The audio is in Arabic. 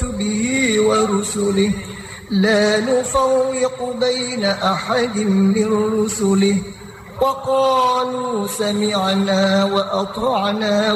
به ورسله لا نفرق بين أحد من رسله وقالوا سمعنا وأطعنا